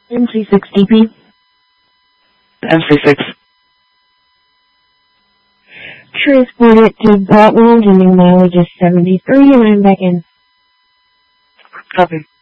MC6DP. MC6. Transport it to Portland, ending mileage is 73, and I'm back in. Copy.